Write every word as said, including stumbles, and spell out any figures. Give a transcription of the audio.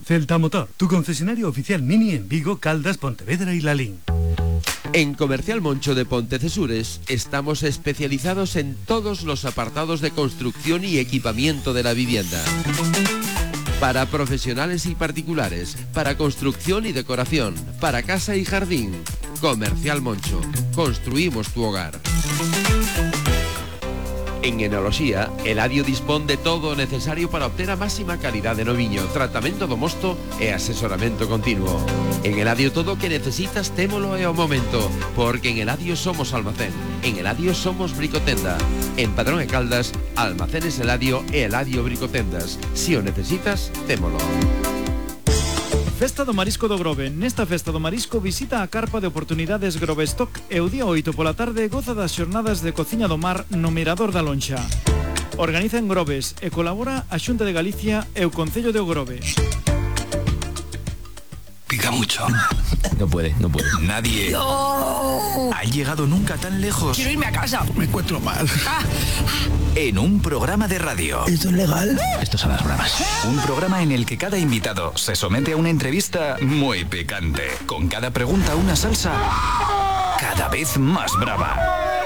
Celta Motor, tu concesionario oficial Mini en Vigo, Caldas, Pontevedra y Lalín. En Comercial Moncho de Pontecesures estamos especializados en todos los apartados de construcción y equipamiento de la vivienda. Para profesionales y particulares, para construcción y decoración, para casa y jardín. Comercial Moncho. Construimos tu hogar. En Enoloxía, Eladio dispón de todo o necesario para obter a máxima calidad de noviño, tratamento do mosto e asesoramento continuo. En Eladio todo o que necesitas témolo e ao momento, porque en Eladio somos almacén, en Eladio somos bricotenda. En Padrón e Caldas, Almacenes Eladio e Eladio Bricotendas. Si o necesitas, témolo. Festa do Marisco do Grove. Nesta Festa do Marisco visita a carpa de oportunidades Grovestock e o día oito pola tarde goza das xornadas de cociña do mar no Mirador da Lonxa. Organiza en Groves e colabora a Xunta de Galicia e o Concello de O Grove. Pica mucho. No puede, no puede. Nadie No. ha llegado nunca tan lejos. Quiero irme a casa. Me encuentro mal. Ah. En un programa de radio. ¿Esto es legal? Estos son las bromas. Un programa en el que cada invitado se somete a una entrevista muy picante. Con cada pregunta una salsa cada vez más brava.